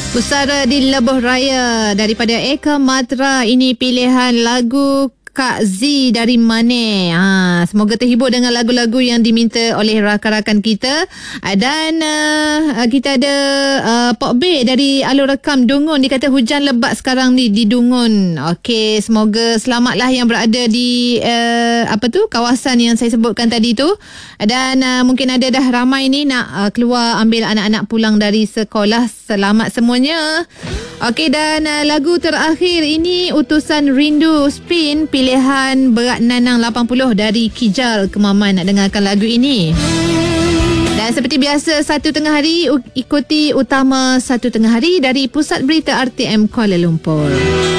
Pusara di Lebuh Raya daripada Eka Matra. Ini pilihan lagu Kak Z dari Mane. Semoga terhibur dengan lagu-lagu yang diminta oleh rakan-rakan kita. Dan kita ada Pok B dari Alur Rekam Dungun. Dia kata hujan lebat sekarang ni di Dungun. Okey, semoga selamatlah yang berada di kawasan yang saya sebutkan tadi tu. Dan mungkin ada dah ramai ni nak keluar ambil anak-anak pulang dari sekolah. Selamat semuanya. Okey, dan lagu terakhir ini Utusan Rindu Spin, pilihan Berat Nanang 80 dari Kijal Kemaman. Nak dengarkan lagu ini. Dan seperti biasa, 1 tengah hari ikuti utama 1 tengah hari dari Pusat Berita RTM Kuala Lumpur.